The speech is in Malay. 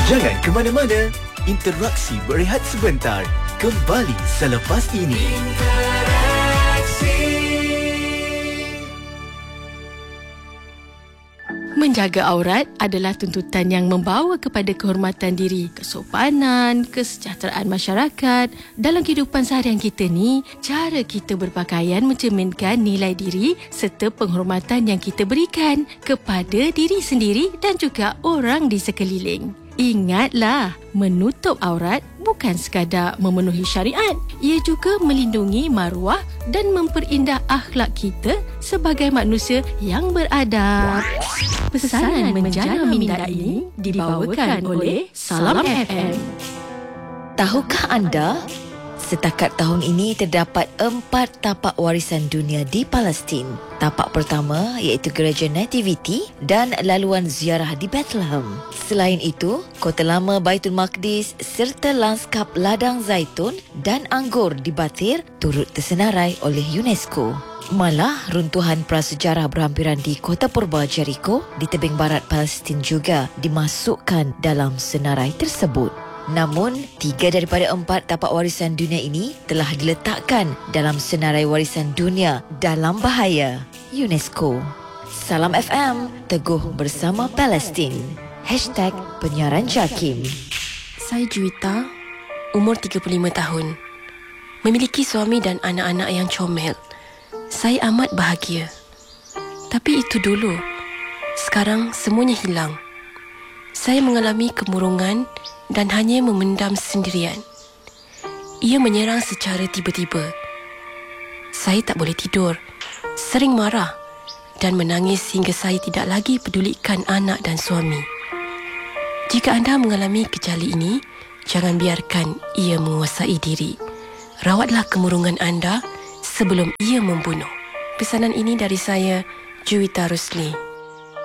Jangan ke mana-mana. Interaksi berehat sebentar. Kembali selepas ini. Menjaga aurat adalah tuntutan yang membawa kepada kehormatan diri, kesopanan, kesejahteraan masyarakat. Dalam kehidupan seharian kita ni, cara kita berpakaian mencerminkan nilai diri serta penghormatan yang kita berikan kepada diri sendiri dan juga orang di sekeliling. Ingatlah, menutup aurat bukan sekadar memenuhi syariat. Ia juga melindungi maruah dan memperindah akhlak kita sebagai manusia yang beradab. Pesanan menjana minda ini dibawakan oleh Salam FM. Tahukah anda, setakat tahun ini terdapat 4 tapak warisan dunia di Palestin. Tapak pertama iaitu Gereja Nativity dan laluan ziarah di Bethlehem. Selain itu, Kota Lama Baitul Maqdis serta lanskap ladang zaitun dan anggur di Batir turut tersenarai oleh UNESCO. Malah, runtuhan prasejarah berhampiran di Kota Purba Jericho di tebing barat Palestin juga dimasukkan dalam senarai tersebut. Namun, 3 daripada 4 tapak warisan dunia ini telah diletakkan dalam senarai warisan dunia dalam bahaya UNESCO. Salam FM, teguh bersama Palestin. #penyiaran JAKIM. Saya Juwita, umur 35 tahun. Memiliki suami dan anak-anak yang comel. Saya amat bahagia. Tapi itu dulu. Sekarang semuanya hilang. Saya mengalami kemurungan dan hanya memendam sendirian. Ia menyerang secara tiba-tiba. Saya tak boleh tidur, sering marah dan menangis hingga saya tidak lagi pedulikan anak dan suami. Jika anda mengalami gejala ini, jangan biarkan ia menguasai diri. Rawatlah kemurungan anda sebelum ia membunuh. Pesanan ini dari saya, Juwita Rusli.